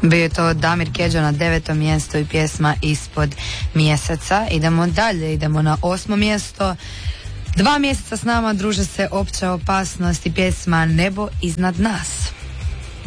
Bio je to Damir Kedžo na 9. mjesto i pjesma Ispod mjeseca. Idemo dalje, idemo na 8. mjesto. 2 mjeseca s nama druže se Opća opasnost i pjesma Nebo iznad nas.